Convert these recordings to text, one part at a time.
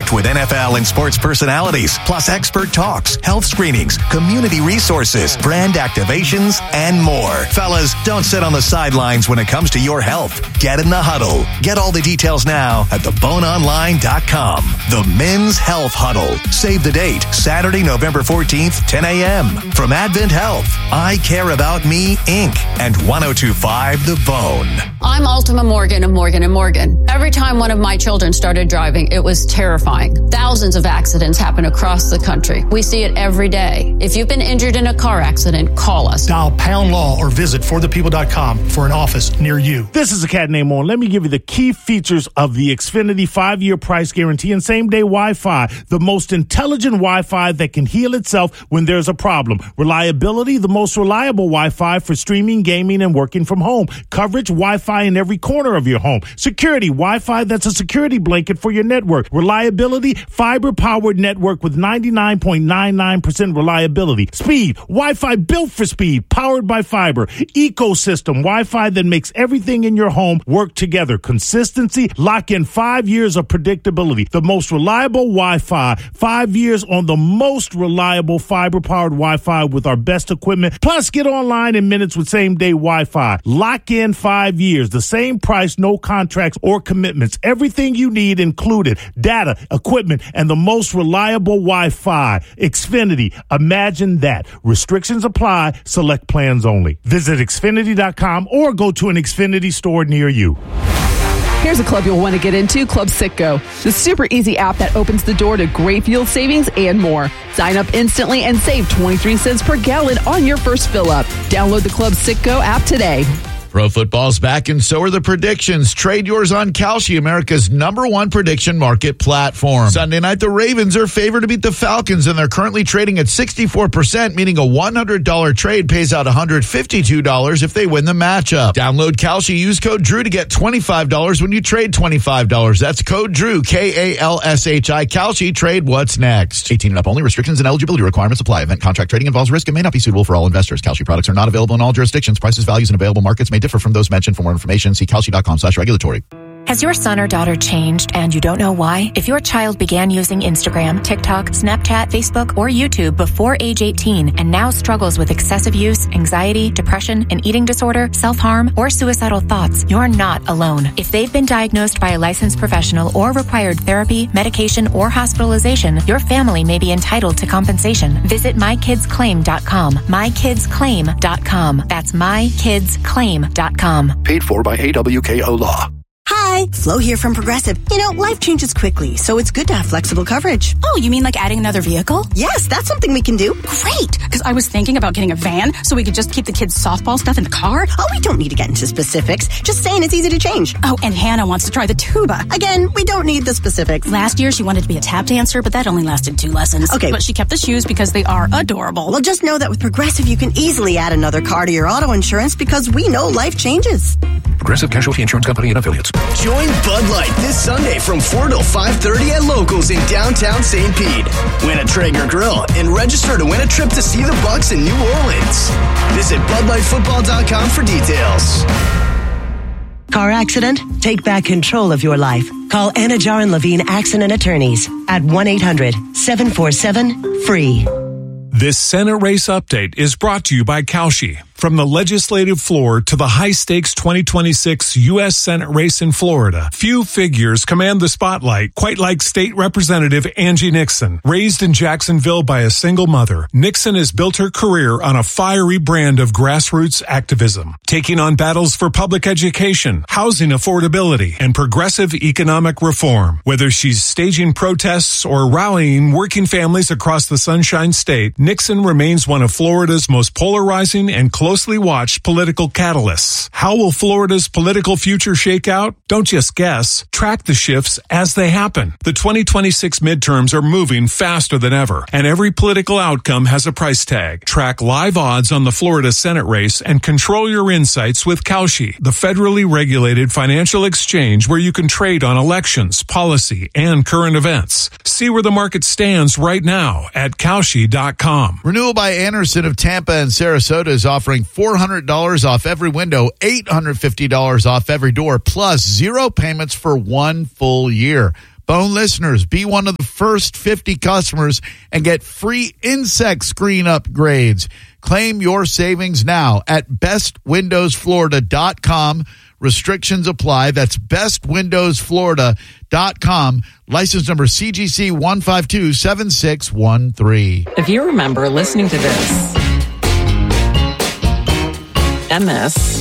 Packed with NFL and sports personalities, plus expert talks, health screenings, community resources, brand activations, and more. Fellas, don't sit on the sidelines when it comes to your health. Get in the huddle. Get all the details now at theboneonline.com. The Men's Health Huddle. Save the date, Saturday, November 14th, 10 a.m. From Advent Health, I Care About Me, Inc., and 102.5 The Bone. I'm Ultima Morgan of Morgan & Morgan. Every time one of my children started driving, it was terrifying. Thousands of accidents happen across the country. We see it every day. If you've been injured in a car accident, call us. Dial pound law or visit forthepeople.com for an office near you. This is a cat named On. Let me give you the key features of the Xfinity 5-year price guarantee and same-day Wi-Fi, the most intelligent Wi-Fi that can heal itself when there's a problem. Reliability, the most reliable Wi-Fi for streaming, gaming, and working from home. Coverage, Wi-Fi in every corner of your home. Security, Wi-Fi that's a security blanket for your network. Reliability, fiber-powered network with 99.99% reliability. Speed, Wi-Fi built for speed, powered by fiber. Ecosystem, Wi-Fi that makes everything in your home work together. Consistency, lock in 5 years of predictability. The most reliable Wi-Fi, 5 years on the most reliable fiber-powered Wi-Fi with our best equipment. Plus, get online in minutes with same-day Wi-Fi. Lock in 5 years. The same price, no contracts or commitments. Everything you need included. Data, equipment, and the most reliable Wi-Fi. Xfinity. Imagine that. Restrictions apply. Select plans only. Visit Xfinity.com or go to an Xfinity store near you. Here's a club you'll want to get into, Club Citgo, the super easy app that opens the door to great fuel savings and more. Sign up instantly and save 23 cents per gallon on your first fill up. Download the Club Citgo app today. Pro football's back, and so are the predictions. Trade yours on Kalshi, America's #1 prediction market platform. Sunday night, the Ravens are favored to beat the Falcons, and they're currently trading at 64%, meaning a $100 trade pays out $152 if they win the matchup. Download Kalshi, use code DREW to get $25 when you trade $25. That's code DREW, K-A-L-S-H-I. Kalshi, trade what's next. 18 and up only. Restrictions and eligibility requirements apply. Event contract trading involves risk and may not be suitable for all investors. Kalshi products are not available in all jurisdictions. Prices, values, and available markets may differ from those mentioned. For more information, see kalshi.com/regulatory. Has your son or daughter changed and you don't know why? If your child began using Instagram, TikTok, Snapchat, Facebook, or YouTube before age 18 and now struggles with excessive use, anxiety, depression, an eating disorder, self-harm, or suicidal thoughts, you're not alone. If they've been diagnosed by a licensed professional or required therapy, medication, or hospitalization, your family may be entitled to compensation. Visit mykidsclaim.com. mykidsclaim.com. That's mykidsclaim.com. Paid for by AWKO Law. Hi, Flo here from Progressive. You know, life changes quickly, so it's good to have flexible coverage. Oh, you mean like adding another vehicle? Yes, that's something we can do. Great, because I was thinking about getting a van so we could just keep the kids' softball stuff in the car. Oh, we don't need to get into specifics. Just saying it's easy to change. Oh, and Hannah wants to try the tuba. Again, we don't need the specifics. Last year, she wanted to be a tap dancer, but that only lasted 2 lessons. Okay. But she kept the shoes because they are adorable. Well, just know that with Progressive, you can easily add another car to your auto insurance because we know life changes. Progressive Casualty Insurance Company and Affiliates. Join Bud Light this Sunday from 4 till 5:30 at Locals in downtown St. Pete. Win a Traeger grill and register to win a trip to see the Bucs in New Orleans. Visit BudLightFootball.com for details. Car accident? Take back control of your life. Call Anajar and Levine Accident Attorneys at 1-800-747-FREE. This Senate race update is brought to you by Kalshi. From the legislative floor to the high-stakes 2026 U.S. Senate race in Florida, few figures command the spotlight, quite like State Representative Angie Nixon. Raised in Jacksonville by a single mother, Nixon has built her career on a fiery brand of grassroots activism, taking on battles for public education, housing affordability, and progressive economic reform. Whether she's staging protests or rallying working families across the Sunshine State, Nixon remains one of Florida's most polarizing and closely watched political catalysts. How will Florida's political future shake out? Don't just guess. Track the shifts as they happen. The 2026 midterms are moving faster than ever, and every political outcome has a price tag. Track live odds on the Florida Senate race and control your insights with Kalshi, the federally regulated financial exchange where you can trade on elections, policy, and current events. See where the market stands right now at Kalshi.com. Renewal by Anderson of Tampa and Sarasota is offering $400 off every window, $850 off every door, plus 0 payments for 1 full year. Bone listeners, be one of the first 50 customers and get free insect screen upgrades. Claim your savings now at bestwindowsflorida.com. Restrictions apply. That's bestwindowsflorida.com. License number CGC 1527613. If you remember listening to this and this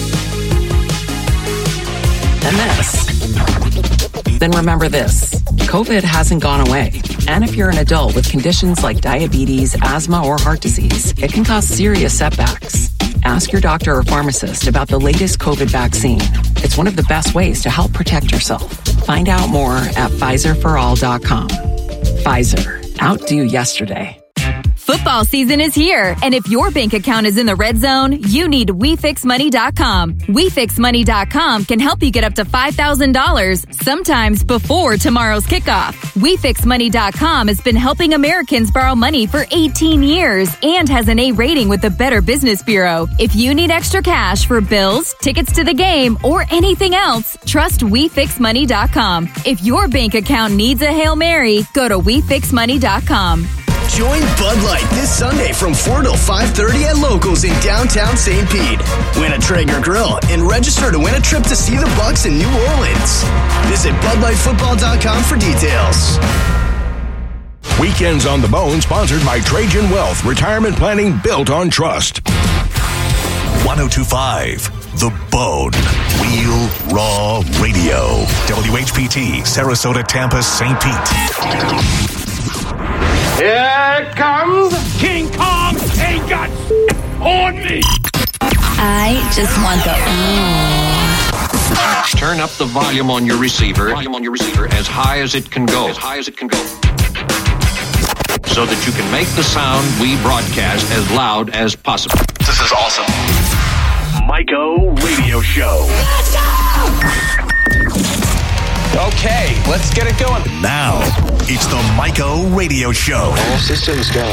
and this, then remember this. COVID hasn't gone away. And if you're an adult with conditions like diabetes, asthma, or heart disease, it can cause serious setbacks. Ask your doctor or pharmacist about the latest COVID vaccine. It's one of the best ways to help protect yourself. Find out more at PfizerForAll.com. Pfizer. Outdo yesterday. Football season is here, and if your bank account is in the red zone, you need WeFixMoney.com. WeFixMoney.com can help you get up to $5,000, sometimes before tomorrow's kickoff. WeFixMoney.com has been helping Americans borrow money for 18 years and has an A rating with the Better Business Bureau. If you need extra cash for bills, tickets to the game, or anything else, trust WeFixMoney.com. If your bank account needs a Hail Mary, go to WeFixMoney.com. Join Bud Light this Sunday from 4 till 5:30 at Locals in downtown St. Pete. Win a Traeger grill and register to win a trip to see the Bucks in New Orleans. Visit BudLightFootball.com for details. Weekends on the Bone, sponsored by Trajan Wealth, retirement planning built on trust. 1025, The Bone. Real Raw Radio. WHPT, Sarasota, Tampa, St. Pete. Here comes King Kong. Ain't got on me. I just want the Turn up the volume on your receiver. As high as it can go. So that you can make the sound we broadcast as loud as possible. This is awesome. Mike-O Radio Show. Let's go! Okay, let's get it going. Now, it's the Mike-O Radio Show. All systems go.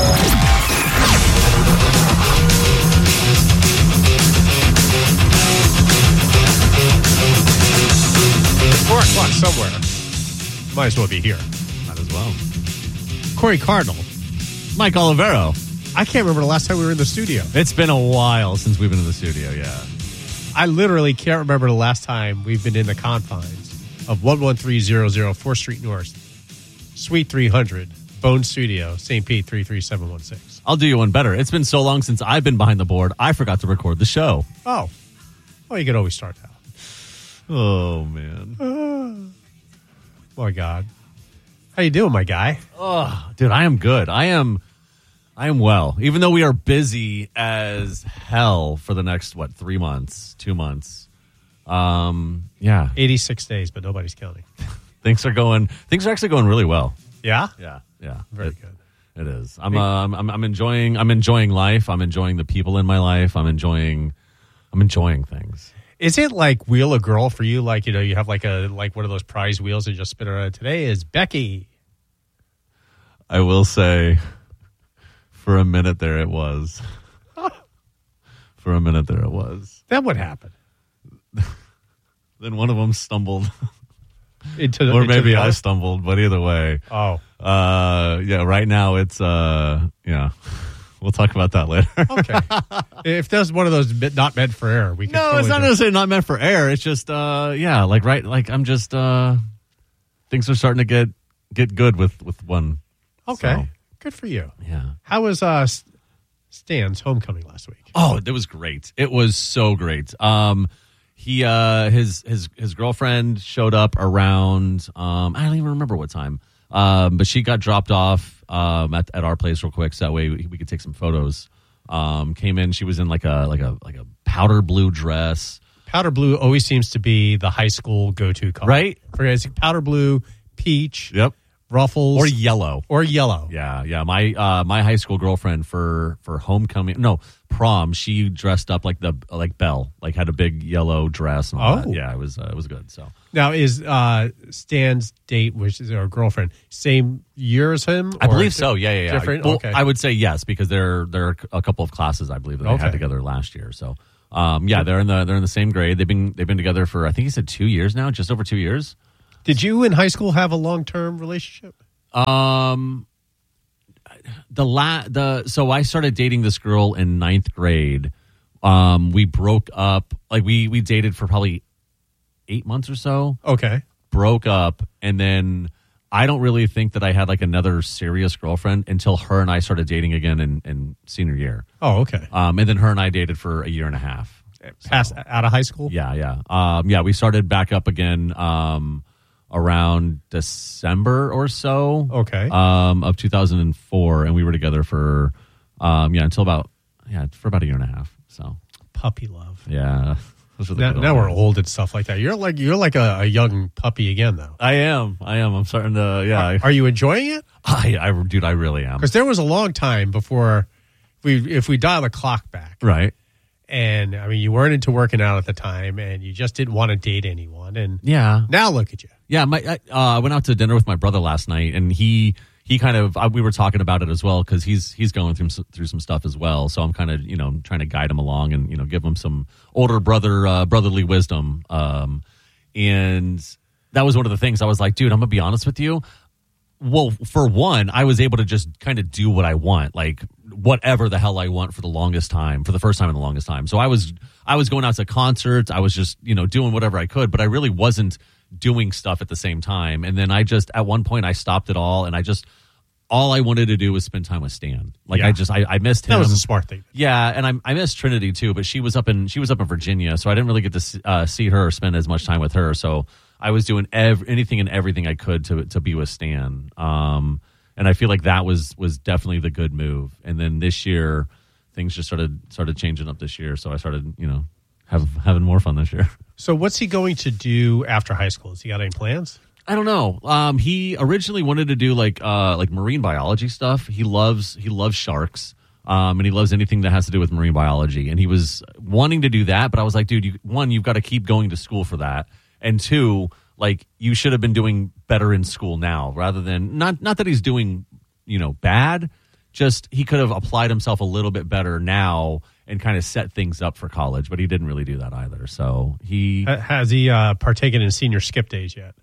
4 o'clock somewhere. Might as well be here. Might as well. Corey Cardinal. Mike Olivero. I can't remember the last time we were in the studio. It's been a while since we've been in the studio, yeah. I literally can't remember the last time we've been in the confines of 11300 4th Street North, Suite 300, Bone Studio, St. Pete 33716. I'll do you one better. It's been so long since I've been behind the board, I forgot to record the show. Oh. Well, you could always start that. Oh, man. My God. How you doing, my guy? Oh, dude, I am good. I am well. Even though we are busy as hell for the next, 3 months, 2 months. Yeah. 86 days, but nobody's counting. Things are actually going really well. Yeah? Yeah. Very good. It is. I'm enjoying life. I'm enjoying the people in my life. I'm enjoying things. Is it like wheel a girl for you? Like, you have like one of those prize wheels and just spin around. Today is Becky. I will say, for a minute there it was. Then what happened? Then one of them stumbled. Or maybe I stumbled, but either way. Oh. Yeah, right now it's, yeah. We'll talk about that later. Okay. If there's one of those not meant for air, we can. No, it's not necessarily not meant for air. It's just, I'm just, things are starting to get good with one. Okay. So. Good for you. Yeah. How was Stan's homecoming last week? Oh, it was great. It was so great. His girlfriend showed up around, I don't even remember what time. But she got dropped off at our place real quick, so that way we could take some photos. Came in, she was in like a powder blue dress. Powder blue always seems to be the high school go-to color, right? For powder blue, peach, yep, ruffles, or yellow. Yeah. My high school girlfriend for prom, she dressed up like Belle, like had a big yellow dress. And all that. Yeah, it was good. So now is Stan's date, which is our girlfriend, same year as him? I believe so. Yeah. Different. Well, okay. I would say yes because there are a couple of classes I believe that they had together last year. So they're in the same grade. They've been together for I think he said 2 years now, just over 2 years. Did you in high school have a long-term relationship? So I started dating this girl in 9th grade. We broke up. Like we dated for probably 8 months or so. Okay. Broke up, and then I don't really think that I had like another serious girlfriend until her and I started dating again in senior year. Oh, okay. And then her and I dated for a year and a half. Out of high school? Yeah. We started back up again around December or so. Okay. Of 2004, and we were together for until about a year and a half. So puppy love. Yeah. Now we're old and stuff like that. You're like a young puppy again, though. I am. I'm starting to. Yeah. Are you enjoying it? I really am. Because there was a long time before if we dial the clock back, right? And I mean, you weren't into working out at the time, and you just didn't want to date anyone. And now look at you. Yeah, I went out to dinner with my brother last night, and he kind of we were talking about it as well because he's going through some stuff as well. So I'm kind of trying to guide him along and give him some older brotherly wisdom. And that was one of the things I was like, dude, I'm gonna be honest with you. Well, for one, I was able to just kind of do what I want, like whatever the hell I want for the first time in the longest time. So I was going out to concerts. I was just doing whatever I could, but I really wasn't doing stuff at the same time. And then at one point I stopped it all, and all I wanted to do was spend time with Stan. Like I missed him. That was a smart thing. Yeah, and I missed Trinity too, but she was up in Virginia, so I didn't really get to see her or spend as much time with her. So I was doing anything and everything I could to be with Stan. And I feel like that was definitely the good move. And then this year, things just started changing up this year. So I started having more fun this year. So what's he going to do after high school? Has he got any plans? I don't know. He originally wanted to do like marine biology stuff. He loves sharks, and he loves anything that has to do with marine biology. And he was wanting to do that, but I was like, dude, you've got to keep going to school for that, and two, like you should have been doing better in school now rather than not that he's doing bad. Just he could have applied himself a little bit better now and kind of set things up for college, but he didn't really do that either. So has he partaken in senior skip days yet?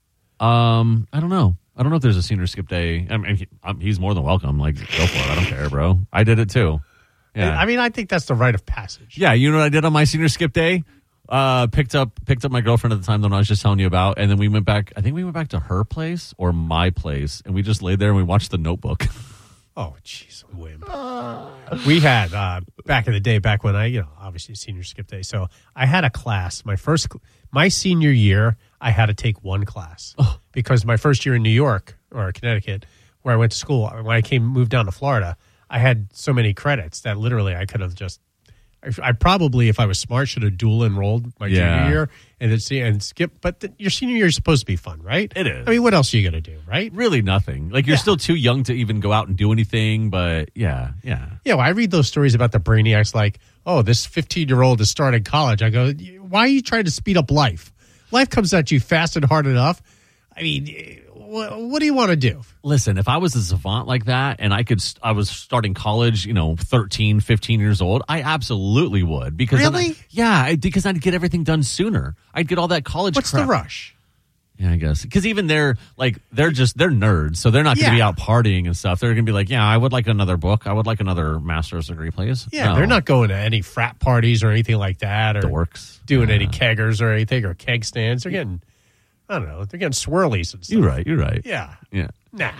I don't know. I don't know if there's a senior skip day. I mean, he's more than welcome. Like, go for it. I don't care, bro. I did it too. Yeah. I mean, I think that's the rite of passage. Yeah. You know what I did on my senior skip day? Picked up my girlfriend at the time that I was just telling you about, and then we went back. I think we went back to her place or my place, and we just laid there and we watched The Notebook. Oh, jeez, wimp. We had back in the day, back when I, obviously senior skip day. So I had a class. My senior year, I had to take one class because my first year in New York or Connecticut, where I went to school, when I moved down to Florida, I had so many credits that literally I could have just. I probably, if I was smart, should have dual enrolled my junior year and skip. But your senior year is supposed to be fun, right? It is. I mean, what else are you going to do, right? Really nothing. Like, you're still too young to even go out and do anything, but yeah. Yeah, well, I read those stories about the brainiacs like, oh, this 15-year-old is starting college. I go, why are you trying to speed up life? Life comes at you fast and hard enough. I mean, what do you want to do? Listen, if I was a savant like that and I was starting college, 13, 15 years old, I absolutely would. Because really? Because I'd get everything done sooner. I'd get all that college What's crap. The rush? Yeah, I guess. Because even they're nerds, so they're not going to be out partying and stuff. They're going to be like, yeah, I would like another book. I would like another master's degree, please. Yeah, They're not going to any frat parties or anything like that. Or dorks. Doing any keggers or anything or keg stands. They're getting... I don't know. They're getting swirlies and stuff. You're right. Yeah. Nah.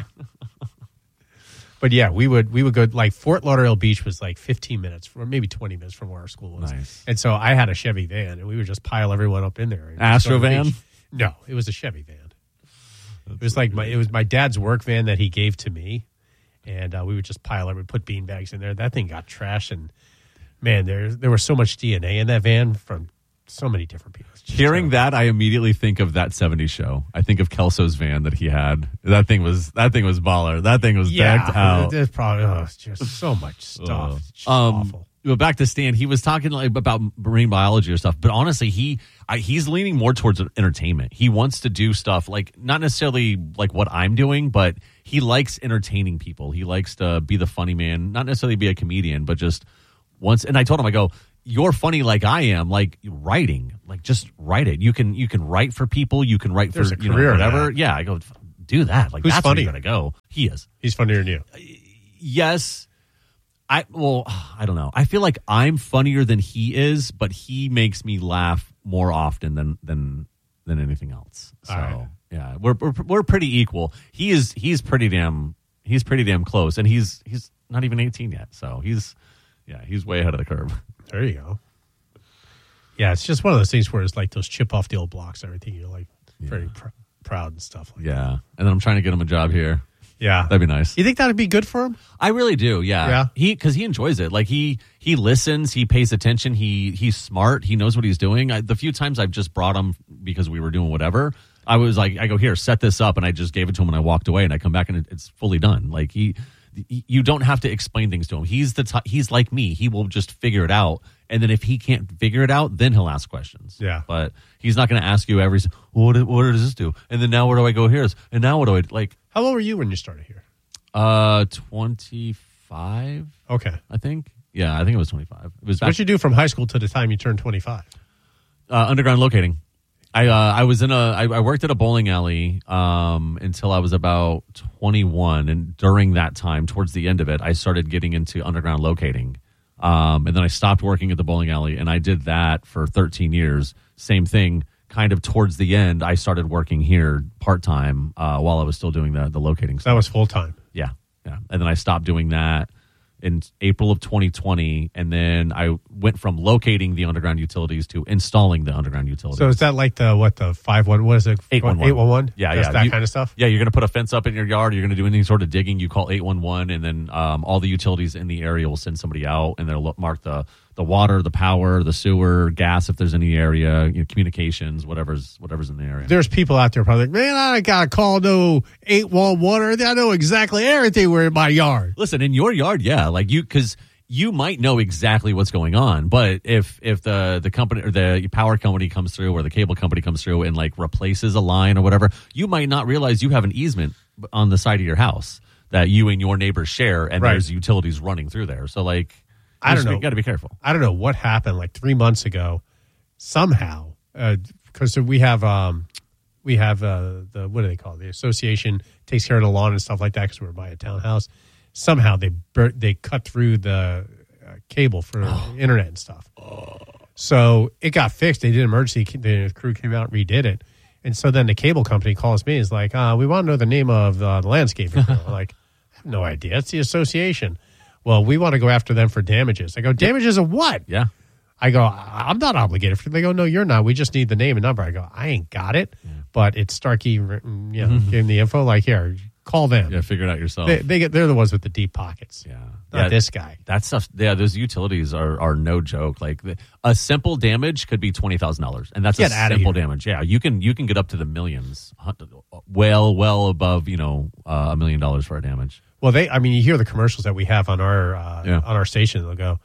But yeah, we would go, like, Fort Lauderdale Beach was like 15 minutes or maybe 20 minutes from where our school was. Nice. And so I had a Chevy van and we would just pile everyone up in there. Astro van? No, it was a Chevy van. It was like my dad's work van that he gave to me. And we would just put bean bags in there. That thing got trashed. And man, there was so much DNA in that van from so many different people. Hearing that, I immediately think of That 70s Show. I think of Kelso's van that he had. That thing was baller. That thing was decked out. There's probably just so much stuff. It's just awful. But back to Stan, he was talking about marine biology or stuff. But honestly, he's leaning more towards entertainment. He wants to do stuff like not necessarily like what I'm doing, but he likes entertaining people. He likes to be the funny man, not necessarily be a comedian, but just once. And I told him, I go, you're funny like I am, like writing, like just write it. You can write for people. You can write There's for a career whatever. Yeah, I go do that. Like Who's that's funny? where you're gonna go. He is. He's funnier than you. Yes. I don't know. I feel like I'm funnier than he is, but he makes me laugh more often than anything else. So right. yeah, we're pretty equal. He's pretty damn close, and he's not even 18 yet. So he's way ahead of the curve. There you go. Yeah, it's just one of those things where it's like those chip off the old blocks, everything. You're like very proud and stuff like that. Yeah, and then I'm trying to get him a job here. Yeah, that'd be nice. You think that'd be good for him? I really do. Yeah. Because he enjoys it. Like he listens, he pays attention. He's smart. He knows what he's doing. The few times I've just brought him because we were doing whatever, I was like, I go here, set this up, and I just gave it to him, and I walked away, and I come back, and it's fully done. Like you don't have to explain things to him. He's like me. He will just figure it out, and then if he can't figure it out, then he'll ask questions. Yeah. But he's not going to ask you what does this do? And then now where do I go here? And now what do I like? How old were you when you started here? 25. Okay. I think. Yeah, I think it was 25. It was So what'd you do from high school to the time you turned 25? Underground locating. I worked at a bowling alley until I was about 21, and during that time, towards the end of it, I started getting into underground locating. And then I stopped working at the bowling alley, and I did that for 13 years. Same thing. Kind of towards the end, I started working here part-time while I was still doing the locating stuff. That was full-time? Yeah. And then I stopped doing that in April of 2020, and then I went from locating the underground utilities to installing the underground utilities. So is that like the 5-1, what is it? 811? Yeah, That's that kind of stuff? Yeah, you're going to put a fence up in your yard, you're going to do any sort of digging, you call 811, and then all the utilities in the area will send somebody out, and they'll mark the water, the power, the sewer, gas if there's any area, communications, whatever's in the area. There's people out there probably like, man, I got to call no 811. I know exactly everything in my yard. Listen, in your yard, yeah, like because you might know exactly what's going on, but if the company or the power company comes through or the cable company comes through and like replaces a line or whatever, you might not realize you have an easement on the side of your house that you and your neighbors share, and there's utilities running through there. So like, I don't know. You got to be careful. I don't know what happened like 3 months ago. Somehow, because we have the what do they call it? The association takes care of the lawn and stuff like that because we're by a townhouse. Somehow they cut through the cable for internet and stuff. So it got fixed. They did an emergency. The crew came out and redid it. And so then the cable company calls me. Is like, we want to know the name of the landscaping. I'm like, I have no idea. It's the association. Well, we want to go after them for damages. I go, damages of what? Yeah. I go, I'm not obligated for it. They go, no, you're not. We just need the name and number. I go, I ain't got it. Yeah. But it's Starkey, gave him the info. Like, here, call them. Yeah, figure it out yourself. They're the ones with the deep pockets. Yeah. Not this guy. That stuff, yeah, those utilities are no joke. Like, a simple damage could be $20,000. And that's a simple damage. Yeah, you can get up to the millions. Well above, $1 million for a damage. Well, you hear the commercials that we have on our station. They'll go,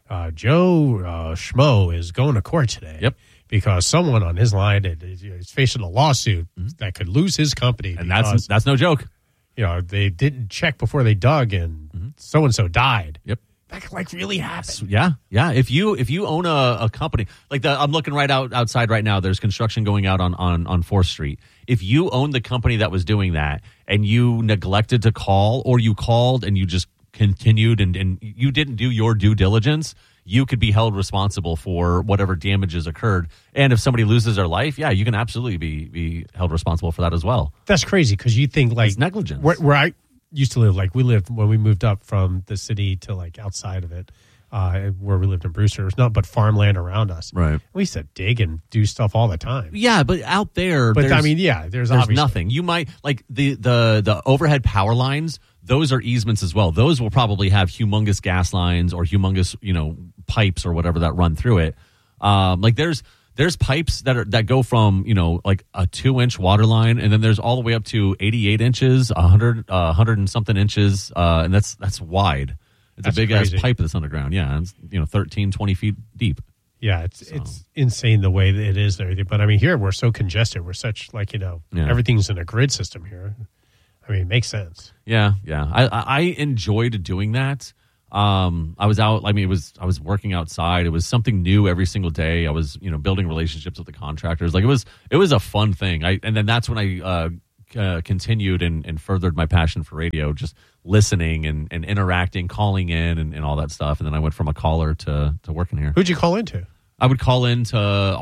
Joe Schmo is going to court today. Yep. Because someone on his line is facing a lawsuit that could lose his company. And that's no joke. They didn't check before they dug, and so-and-so died. Yep. That could really happen. Yeah. If you own a company, like I'm looking right outside right now, there's construction going out on 4th Street. If you own the company that was doing that and you neglected to call, or you called and you just continued and you didn't do your due diligence, you could be held responsible for whatever damages occurred. And if somebody loses their life, yeah, you can absolutely be held responsible for that as well. That's crazy, because you think like it's negligence. Where I used to live, like we lived when we moved up from the city to like outside of it, where we lived in Brewster, there's nothing but farmland around us. Right. We used to dig and do stuff all the time. Yeah, but out there, there's nothing. You might like the overhead power lines. Those are easements as well. Those will probably have humongous gas lines or humongous, pipes or whatever that run through it. Like there's pipes that go from, like a 2-inch water line, and then there's all the way up to 88 inches, 100 and something inches, and that's wide. It's a big ass pipe that's underground. Yeah, it's 13, 20 feet deep. Yeah, it's insane the way that it is and everything. But here we're so congested. We're such everything's in a grid system here. It makes sense. Yeah. I enjoyed doing that. I was out. I was working outside. It was something new every single day. I was, building relationships with the contractors. Like it was a fun thing. And then that's when I continued and furthered my passion for radio, just listening and interacting, calling in and all that stuff. And then I went from a caller to working here. Who'd you call into? I would call into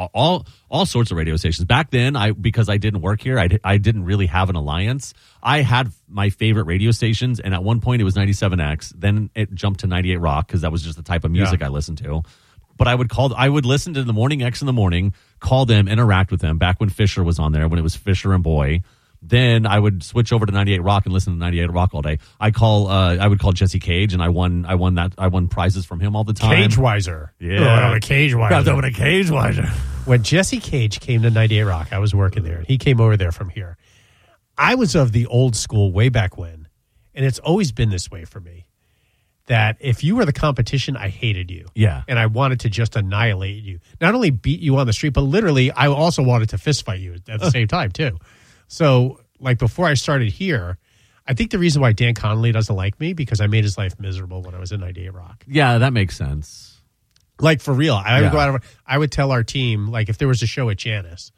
all sorts of radio stations. Back then, because I didn't work here, I didn't really have an alliance. I had my favorite radio stations, and at one point it was 97X. Then it jumped to 98 Rock because that was just the type of music I listened to. But I would listen to the Morning X in the morning, call them, interact with them. Back when Fisher was on there, when it was Fisher and Boy. Then I would switch over to 98 Rock and listen to 98 Rock all day. I would call Jesse Cage, and I won prizes from him all the time. Cagewiser. Yeah. Cagewiser. When Jesse Cage came to 98 Rock, I was working there. He came over there from here. I was of the old school way back when, and it's always been this way for me, that if you were the competition, I hated you. Yeah. And I wanted to just annihilate you. Not only beat you on the street, but literally I also wanted to fist fight you at the same time, too. So, like, before I started here, I think the reason why Dan Connolly doesn't like me, because I made his life miserable when I was in 98 Rock. Yeah, that makes sense. Like, for real. I would tell our team, like, if there was a show at Janus,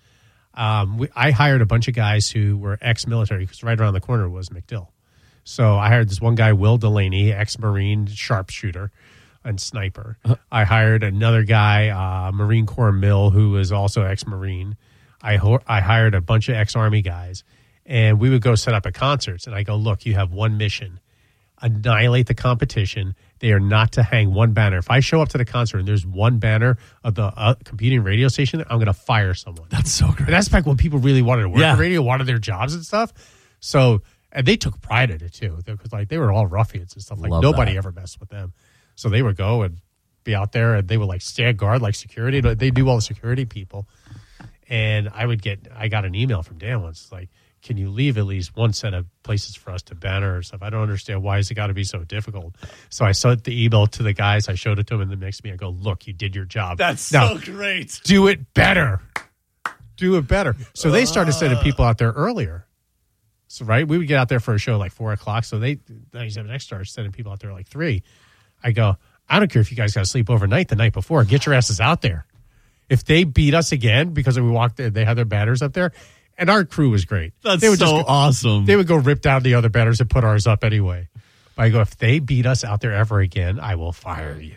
I hired a bunch of guys who were ex-military, because right around the corner was MacDill. So I hired this one guy, Will Delaney, ex-Marine sharpshooter and sniper. I hired another guy, Marine Corps Mill, who was also ex-Marine. I hired a bunch of ex-Army guys, and we would go set up at concerts. And I go, look, you have one mission. Annihilate the competition. They are not to hang one banner. If I show up to the concert and there's one banner of the competing radio station, I'm going to fire someone. That's so great. And that's back when people really wanted to work in radio, wanted their jobs and stuff. So, and they took pride in it, too. Because, like, they were all ruffians and stuff. Like, nobody ever messed with them. So they would go and be out there, and they would, like, stand guard, like security. But they do all the security people. And I got an email from Dan once, like, can you leave at least one set of places for us to banner or stuff? I don't understand. Why has it got to be so difficult? So I sent the email to the guys. I showed it to them in the mix. I go, look, you did your job. That's now, so great. Do it better. Do it better. So they started sending people out there earlier. So, right, we would get out there for a show like 4 o'clock. So 97X started sending people out there like 3. I go, I don't care if you guys got to sleep overnight the night before. Get your asses out there. If they beat us again because we walked, they had their banners up there, and our crew was great. That's awesome. They would go rip down the other banners and put ours up anyway. But I go, if they beat us out there ever again, I will fire you.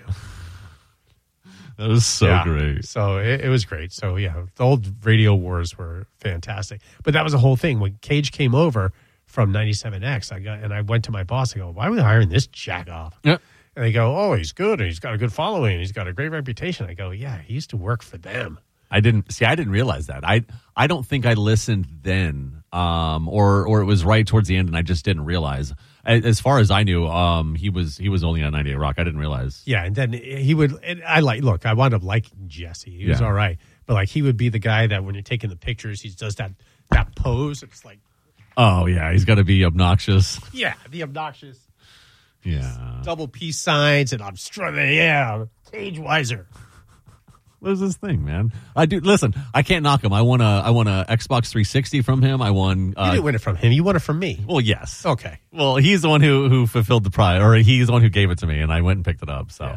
That was so great. So it was great. So, yeah, the old radio wars were fantastic. But that was the whole thing. When Cage came over from 97X, I went to my boss. I go, why are we hiring this jack-off? Yep. And they go, oh, he's good, and he's got a good following, and he's got a great reputation. I go, yeah, he used to work for them. I didn't realize that. I don't think I listened then, or it was right towards the end, and I just didn't realize. As far as I knew, he was only on 98 Rock. I didn't realize. Yeah, and then he would. And I wound up liking Jesse. He was all right, but like he would be the guy that when you're taking the pictures, he does that pose. It's like, oh yeah, he's got to be obnoxious. Yeah, the obnoxious. Yeah, double peace signs and I'm struggling. Yeah, Cagewiser. What is this thing, man? Listen, I can't knock him. I won a Xbox 360 from him. I won. You didn't win it from him. You won it from me. Well, yes. Okay. Well, he's the one who fulfilled the prize, or he's the one who gave it to me, and I went and picked it up. So,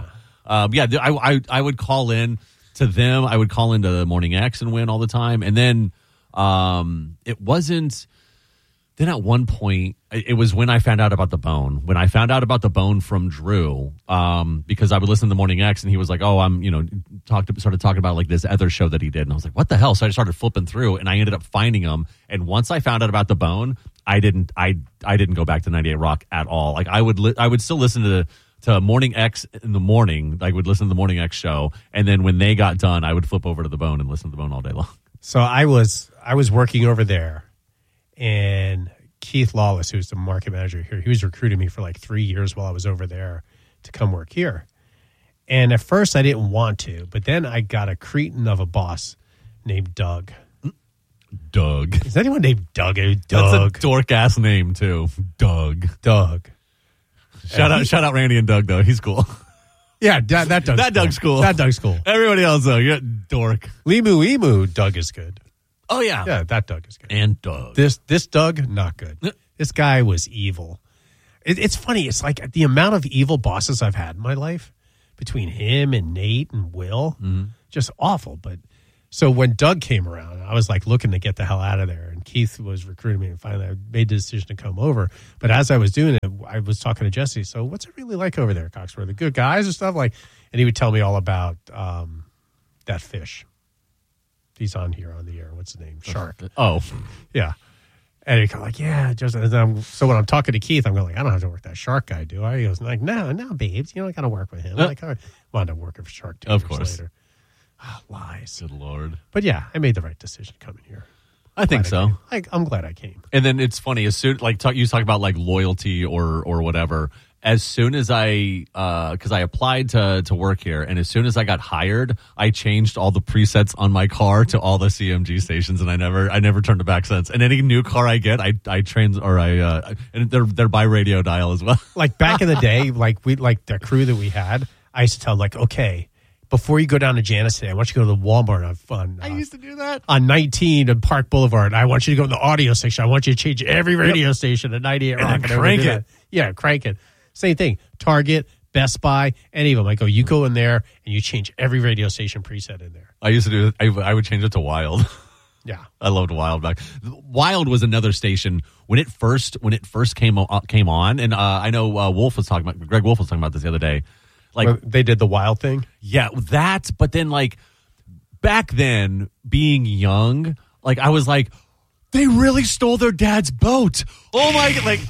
I would call in to them. I would call into the Morning X and win all the time, and then it wasn't. Then at one point, it was when I found out about the bone. When I found out about the bone from Drew, because I would listen to the Morning X, and he was like, "Oh, started talking about like this other show that he did," and I was like, "What the hell?" So I just started flipping through, and I ended up finding him. And once I found out about the bone, I didn't go back to 98 Rock at all. Like I would still listen to Morning X in the morning. I would listen to the Morning X show, and then when they got done, I would flip over to the bone and listen to the bone all day long. So I was working over there. And Keith Lawless, who's the market manager here, he was recruiting me for like 3 years while I was over there to come work here. And at first I didn't want to, but then I got a cretin of a boss named Doug. Doug. Is anyone named Doug? Doug. That's a dork ass name too. Doug. Shout out Randy and Doug though. He's cool. Yeah, that Doug's cool. That Doug's cool. Everybody else though, you're a dork. Limu Emu, Doug is good. Oh, yeah. Yeah, that Doug is good. And Doug. This Doug, not good. This guy was evil. It's funny. It's like the amount of evil bosses I've had in my life between him and Nate and Will, just awful. But so when Doug came around, I was like looking to get the hell out of there. And Keith was recruiting me, and finally I made the decision to come over. But as I was doing it, I was talking to Jesse. So what's it really like over there at Coxsborough? The good guys and stuff like, and he would tell me all about that fish. He's on here on the air. What's his name? Shark. Oh, yeah. And he's like, yeah, just so when I'm talking to Keith, I'm going like, I don't have to work that Shark guy, do I? He goes like, no, babes, you don't got to work with him. I'm like, I wound up working for Shark 2 years later. Oh, lies. Good Lord. But yeah, I made the right decision coming here. I think so. I'm glad I came. And then it's funny, as soon you talk about like loyalty or whatever. As soon as because I applied to work here, and as soon as I got hired, I changed all the presets on my car to all the CMG stations, and I never turned it back since. And any new car I get, and they're by radio dial as well. Like back in the day, like the crew that we had, I used to tell them, like, okay, before you go down to Janice today, I want you to go to the Walmart on I used to do that on 19 and Park Boulevard. I want you to go to the audio section. I want you to change every radio station at 98 Rock and crank it. Yeah, crank it. Same thing. Target, Best Buy, any of them. I go, you go in there and you change every radio station preset in there. I used to do it. I would change it to Wild. Yeah, I loved Wild back. Wild was another station when it first came on, and I know Greg Wolf was talking about this the other day. Like they did the Wild thing. Yeah, that. But then, like back then, being young, like I was like, they really stole their dad's boat. Oh my! Like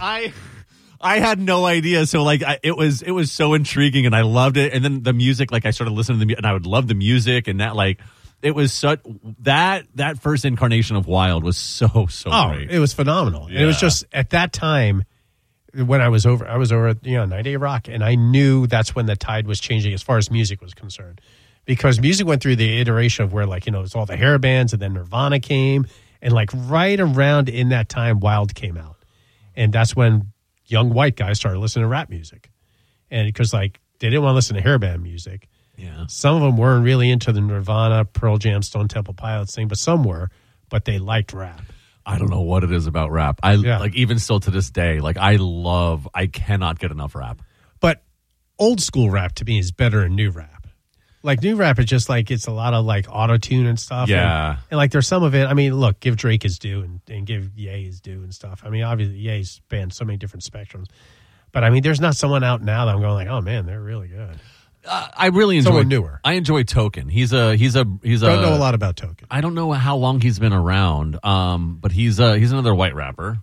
I had no idea. So like it was so intriguing, and I loved it. And then the music, like I started listening to the and I would love the music, and that like it was such that first incarnation of Wild was so great. It was phenomenal. Yeah. And it was just at that time when I was over at 98 Rock, and I knew that's when the tide was changing as far as music was concerned, because music went through the iteration of where like it was all the hair bands, and then Nirvana came, and like right around in that time Wild came out, and that's when young white guys started listening to rap music. And because like they didn't want to listen to hairband music. Yeah. Some of them weren't really into the Nirvana, Pearl Jam, Stone Temple Pilots thing, but some were, but they liked rap. I don't know what it is about rap. Like even still to this day, like I cannot get enough rap. But old school rap to me is better than new rap. Like new rap is just like, it's a lot of like auto-tune and stuff. Yeah. And like there's some of it, I mean, look, give Drake his due and give Ye his due and stuff. I mean, obviously Ye's spanned so many different spectrums. But I mean, there's not someone out now that I'm going like, oh man, they're really good. I really enjoy someone newer. I enjoy Token. He's a don't know a lot about Token. I don't know how long he's been around. But he's another white rapper.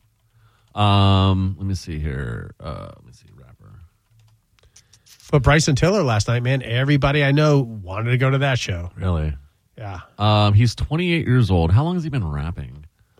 Let me see here. Rapper. But Bryson Tiller last night, man, everybody I know wanted to go to that show. Really? Yeah. He's 28 years old. How long has he been rapping?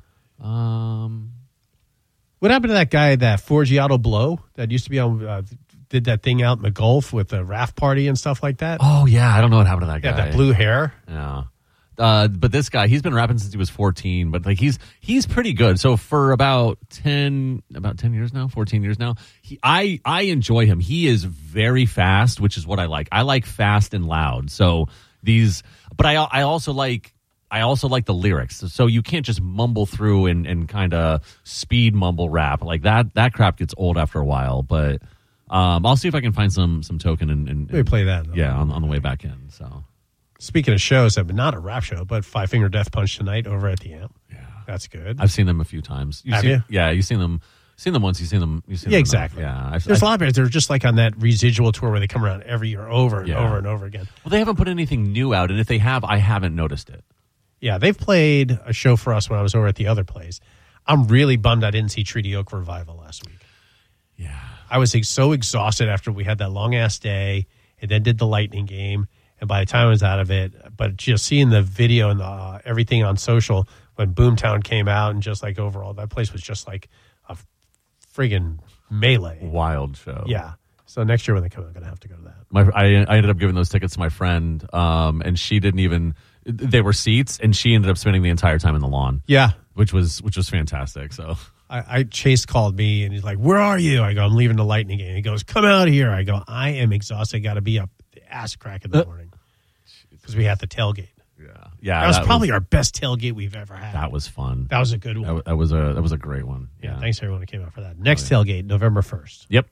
What happened to that guy, that Forgiato Blow, that used to be on, did that thing out in the Gulf with the raft party and stuff like that? Oh, yeah. I don't know what happened to that guy. Yeah, that blue hair. Yeah. But this guy, he's been rapping since he was 14, but like he's pretty good. So for about 10 years now, 14 years now, I enjoy him. He is very fast, which is what I like. I like fast and loud. So but I also like the lyrics. So you can't just mumble through and kind of speed mumble rap. Like that crap gets old after a while, but I'll see if I can find some Token and maybe play that. Yeah, on the way back in. So speaking of shows, not a rap show, but Five Finger Death Punch tonight over at the Amp. Yeah, that's good. I've seen them a few times. Have you? Yeah, you've seen them. Seen them once. You've seen them. Yeah, exactly. Yeah, there's a lot of bands. They're just like on that residual tour where they come around every year over and over and over again. Well, they haven't put anything new out, and if they have, I haven't noticed it. Yeah, they've played a show for us when I was over at the other place. I'm really bummed I didn't see Treaty Oak Revival last week. Yeah. I was so exhausted after we had that long-ass day and then did the Lightning game, and by the time I was out of it, but just seeing the video and everything on social when Boomtown came out and just like overall, that place was just like a friggin' melee. Wild show. Yeah. So next year when they come out, I'm going to have to go to that. I ended up giving those tickets to my friend, and she didn't even... They were seats, and she ended up spending the entire time in the lawn. Yeah. Which was fantastic, so... Chase called me, and he's like, where are you? I go, I'm leaving the Lightning game. He goes, come out here. I go, I am exhausted. I got to be up the ass crack in the morning because we have to tailgate. Yeah, that was probably our best tailgate we've ever had. That was fun. That was a good one. That was a great one. Yeah, thanks everyone who came out for that. Next tailgate, November 1st. Yep.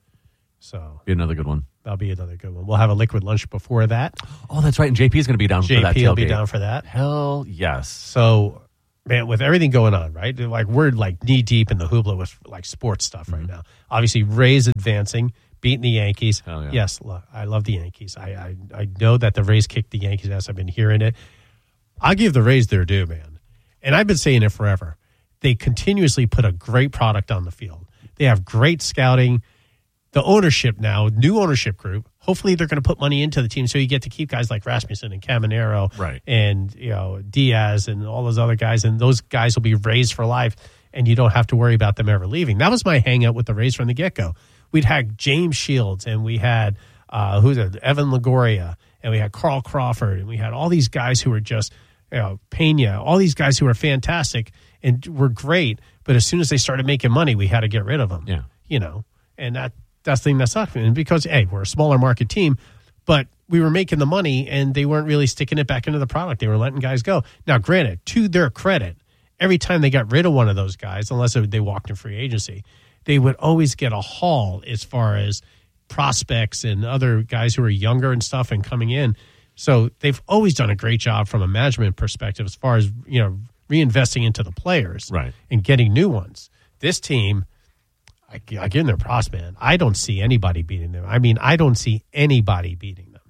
So be another good one. That'll be another good one. We'll have a liquid lunch before that. Oh, that's right. And JP is going to be down for that tailgate. JP will be down for that. Hell yes. So, man, with everything going on, right? Like we're like knee deep in the hoopla with like sports stuff right now. Obviously, Rays advancing, beating the Yankees. Hell yeah. Yes, look, I love the Yankees. I know that the Rays kicked the Yankees' ass. I've been hearing it. I give the Rays their due, man. And I've been saying it forever. They continuously put a great product on the field. They have great scouting. The ownership now, new ownership group, hopefully they're going to put money into the team so you get to keep guys like Rasmussen and Caminero and Diaz and all those other guys. And those guys will be Rays for life, and you don't have to worry about them ever leaving. That was my hangout with the Rays from the get-go. We'd had James Shields, and we had Evan Longoria, and we had Carl Crawford, and we had all these guys who were just Pena, all these guys who were fantastic and were great. But as soon as they started making money, we had to get rid of them. Yeah, and that's the thing that sucked. And because we're a smaller market team, but we were making the money, and they weren't really sticking it back into the product. They were letting guys go. Now, granted, to their credit, every time they got rid of one of those guys, unless they walked in free agency, they would always get a haul as far as prospects and other guys who are younger and stuff and coming in. So they've always done a great job from a management perspective as far as, reinvesting into the players and getting new ones. This team, I give them their props, man. I don't see anybody beating them. I mean, I don't see anybody beating them.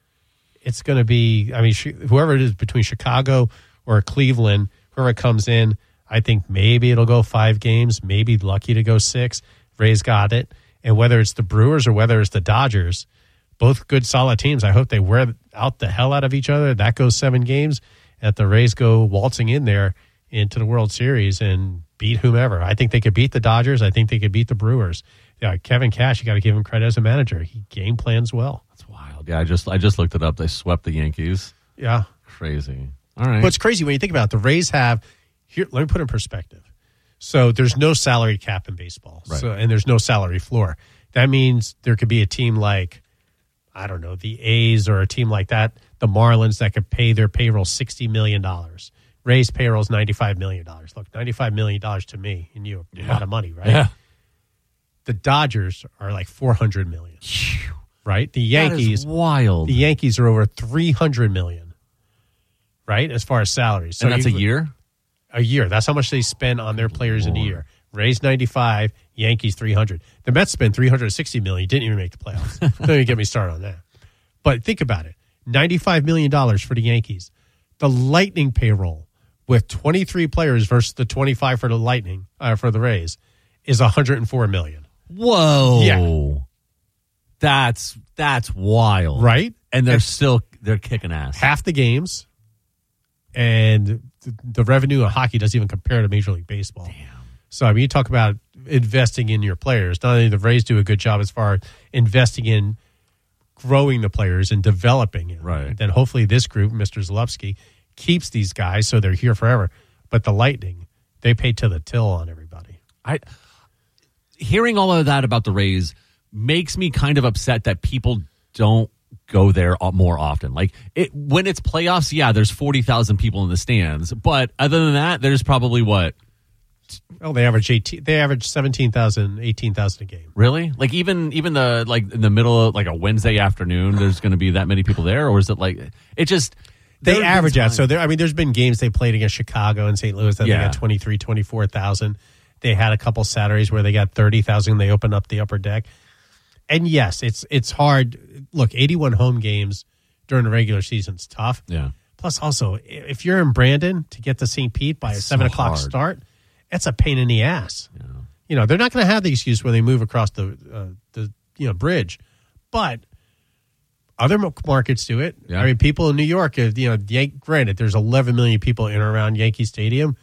It's going to be, whoever it is between Chicago or Cleveland, whoever comes in, I think maybe it'll go 5 games, maybe lucky to go 6. Rays got it. And whether it's the Brewers or whether it's the Dodgers, both good, solid teams. I hope they wear out the hell out of each other. That goes 7 games. That the Rays go waltzing in there into the World Series and beat whomever. I think they could beat the Dodgers. I think they could beat the Brewers. Yeah, Kevin Cash, you got to give him credit as a manager. He game plans well. That's wild. Yeah, I just looked it up. They swept the Yankees. Yeah. Crazy. All right. But it's crazy when you think about it. The Rays have, here, let me put it in perspective. So there's no salary cap in baseball. So, and there's no salary floor. That means there could be a team like, I don't know, the A's or a team like that, the Marlins, that could pay their payroll $60 million. Rays payroll is $95 million. Look, $95 million to me and you, a lot of money, right? Yeah. The Dodgers are like $400 million, right? The Yankees, that is wild. The Yankees are over $300 million, right? As far as salaries. So and that's a year? A year. That's how much they spend on their players in a year. Rays 95, Yankees 300. The Mets spent $360 million. Didn't even make the playoffs. Don't even get me started on that. But think about it. $95 million for the Yankees. The Lightning payroll with 23 players versus the 25 for the Lightning, for the Rays, is $104 million. Whoa. Yeah. That's wild. Right? And they're kicking ass. Half the games, and the revenue of hockey doesn't even compare to Major League Baseball. Damn. So, you talk about investing in your players. Not only the Rays do a good job as far as investing in growing the players and developing it. Right. Then hopefully this group, Mr. Zalewski, keeps these guys so they're here forever. But the Lightning, they pay to the till on everybody. Hearing all of that about the Rays makes me kind of upset that people don't go there more often. Like when it's playoffs, yeah, there's 40,000 people in the stands. But other than that, there's probably what? Oh, they average 17,000, 18,000 a game. Really? Like even the like in the middle of like a Wednesday afternoon, there's going to be that many people there, or is it like it just they average out? So there's been games they played against Chicago and St. Louis that they got 23,000, 24,000. They had a couple Saturdays where they got 30,000. They opened up the upper deck, and yes, it's hard. Look, 81 home games during the regular season's tough. Yeah. Plus, also, if you're in Brandon to get to St. Pete by a 7 o'clock start. That's a pain in the ass. Yeah. They're not going to have the excuse when they move across the bridge, but other markets do it. Yeah. I mean, people in New York, granted, there's 11 million people in and around Yankee Stadium.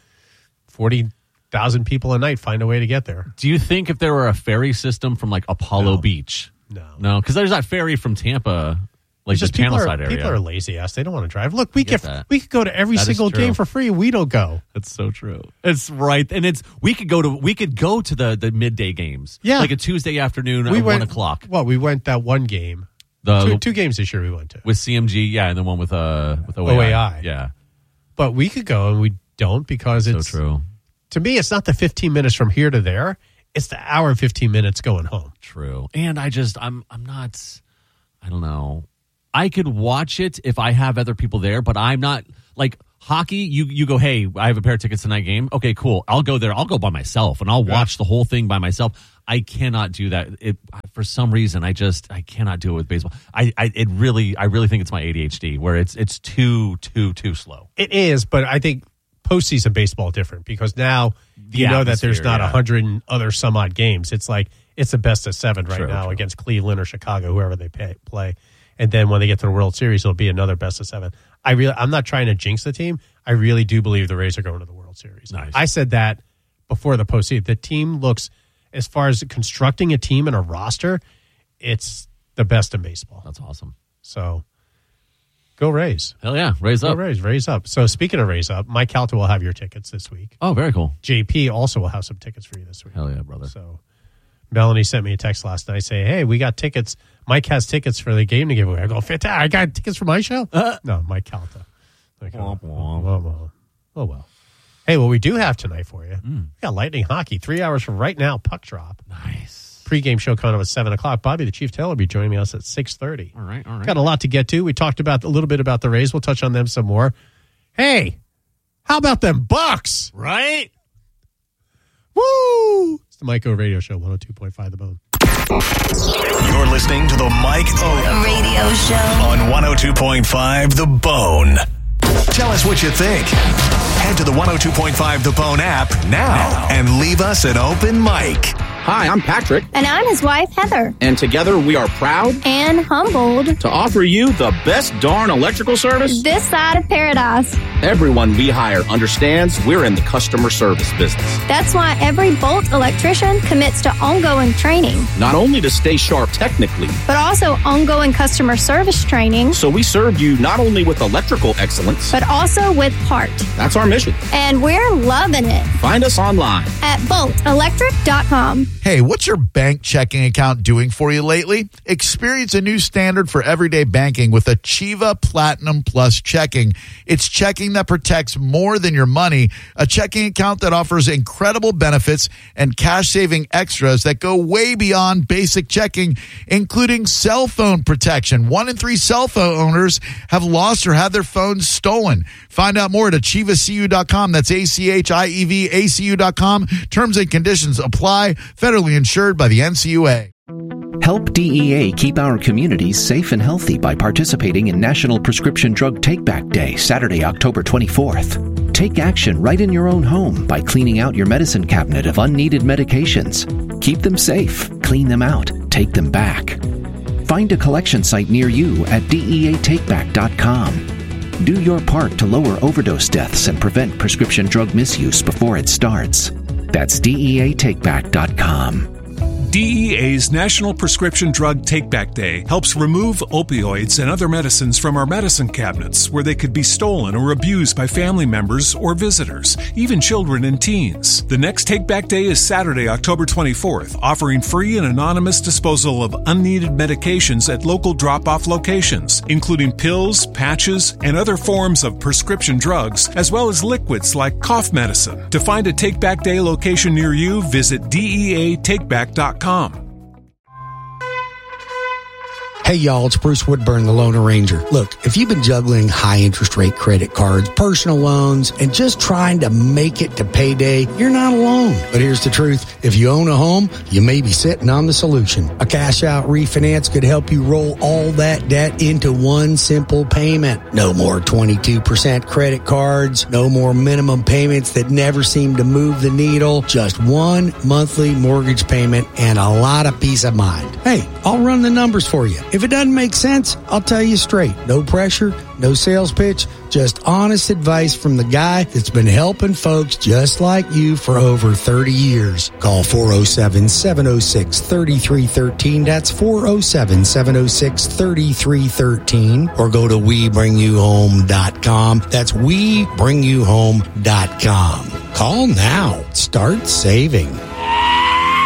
40,000 people a night find a way to get there. Do you think if there were a ferry system from like Apollo Beach? No, because there's that ferry from Tampa. Like the Channelside area. People are lazy ass. They don't want to drive. Look, we could go to every single game for free. We don't go. That's so true. It's right, and we could go to the midday games. Yeah, like a Tuesday afternoon at 1 o'clock. Well, we went that one game. Two games this year we went to with CMG. Yeah, and then one with OAI. OAI. Yeah, But we could go and we don't because it's so true. To me, it's not the 15 minutes from here to there. It's the hour and 15 minutes going home. True. And I'm not, I don't know. I could watch it if I have other people there, but I'm not like hockey. You go, hey, I have a pair of tickets to night game. Okay, cool. I'll go there. I'll go by myself and I'll watch the whole thing by myself. I cannot do that. For some reason, I cannot do it with baseball. I really think it's my ADHD where it's too slow. It is, but I think postseason baseball different because now you know that there's not 100 and other some odd games. It's like it's the best of 7 right now against Cleveland or Chicago, whoever they play. And then when they get to the World Series, it'll be another best of 7. I'm not trying to jinx the team. I really do believe the Rays are going to the World Series. Nice. I said that before the postseason. The team looks, as far as constructing a team and a roster, it's the best in baseball. That's awesome. So go Rays. Hell yeah. Rays up. Go Rays. Rays up. So speaking of Rays up, Mike Calta will have your tickets this week. Oh, very cool. JP also will have some tickets for you this week. Hell yeah, brother. So Melanie sent me a text last night saying, hey, we got tickets. Mike has tickets for the game to give away. I go, fantastic. I got tickets for my show? No, Mike Calta. Like, oh, well. Hey, what we do have tonight for you, we got Lightning Hockey, 3 hours from right now, puck drop. Nice. Pre-game show coming up at 7 o'clock. Bobby, the Chief Taylor, will be joining us at 6:30. All right. Got a lot to get to. We talked about a little bit about the Rays. We'll touch on them some more. Hey, how about them Bucks? Right? Woo! It's the Mike O Radio Show, 102.5 The Bone. You're listening to the Mike O Radio Show on 102.5 The Bone. Tell us what you think. Head to the 102.5 The Bone app now and leave us an open mic. Hi, I'm Patrick. And I'm his wife, Heather. And together we are proud and humbled to offer you the best darn electrical service this side of paradise. Everyone we hire understands we're in the customer service business. That's why every Bolt electrician commits to ongoing training. Not only to stay sharp technically, but also ongoing customer service training. So we serve you not only with electrical excellence, but also with heart. That's our mission. And we're loving it. Find us online at boltelectric.com. Hey, what's your bank checking account doing for you lately? Experience a new standard for everyday banking with Achieva Platinum Plus Checking. It's checking that protects more than your money, a checking account that offers incredible benefits and cash-saving extras that go way beyond basic checking, including cell phone protection. 1 in 3 cell phone owners have lost or had their phones stolen. Find out more at AchievaCU.com. That's AchievaAcu.com. Terms and conditions apply. Federally insured by the NCUA. Help DEA keep our communities safe and healthy by participating in National Prescription Drug Take-Back Day, Saturday, October 24th. Take action right in your own home by cleaning out your medicine cabinet of unneeded medications. Keep them safe, clean them out, take them back. Find a collection site near you at DEATakeback.com. Do your part to lower overdose deaths and prevent prescription drug misuse before it starts. That's DEATakeback.com. DEA's National Prescription Drug Take-Back Day helps remove opioids and other medicines from our medicine cabinets where they could be stolen or abused by family members or visitors, even children and teens. The next Take-Back Day is Saturday, October 24th, offering free and anonymous disposal of unneeded medications at local drop-off locations, including pills, patches, and other forms of prescription drugs, as well as liquids like cough medicine. To find a Take-Back Day location near you, visit DEATakeback.com. Hey y'all, it's Bruce Woodburn, the Loner Ranger. Look, if you've been juggling high interest rate credit cards, personal loans, and just trying to make it to payday, you're not alone. But here's the truth. If you own a home, you may be sitting on the solution. A cash out refinance could help you roll all that debt into one simple payment. No more 22% credit cards, no more minimum payments that never seem to move the needle, just one monthly mortgage payment and a lot of peace of mind. Hey, I'll run the numbers for you. If it doesn't make sense, I'll tell you straight. No pressure, no sales pitch, just honest advice from the guy that's been helping folks just like you for over 30 years. Call 407-706-3313. That's 407-706-3313. Or go to WeBringYouHome.com. That's WeBringYouHome.com. Call now. Start saving.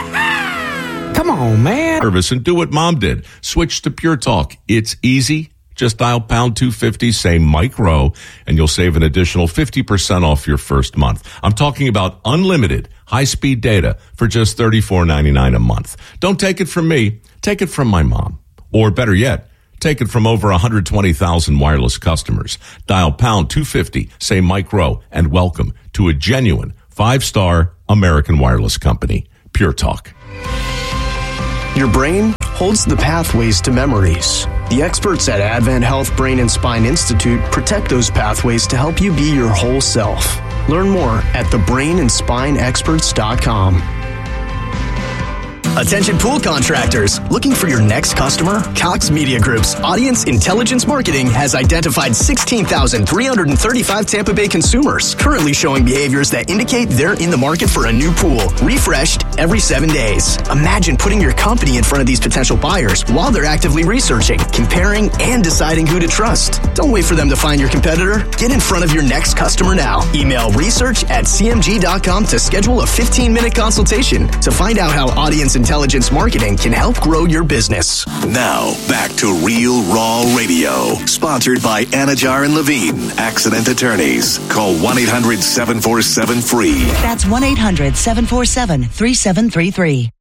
Come on, man. Service and do what Mom did. Switch to Pure Talk. It's easy, Just dial pound 250, say Mike Rowe, and you'll save an additional 50% off your first month. I'm talking about unlimited high-speed data for just $34.99 a month. Don't take it from me. Take it from my mom. Or better yet, take it from over 120,000 wireless customers. Dial pound 250, say Mike Rowe, and welcome to a genuine 5-star American wireless company. Pure Talk. Your brain holds the pathways to memories. The experts at Advent Health Brain and Spine Institute protect those pathways to help you be your whole self. Learn more at thebrainandspineexperts.com. Attention pool contractors. Looking for your next customer? Cox Media Group's Audience Intelligence Marketing has identified 16,335 Tampa Bay consumers currently showing behaviors that indicate they're in the market for a new pool, refreshed every 7 days. Imagine putting your company in front of these potential buyers while they're actively researching, comparing, and deciding who to trust. Don't wait for them to find your competitor. Get in front of your next customer now. Email research@cmg.com to schedule a 15-minute consultation to find out how Audience Intelligence Marketing can help grow your business. Now, back to Real Raw Radio. Sponsored by Anajar and Levine, Accident Attorneys. Call 1-800-747-FREE. That's 1-800-747-3733.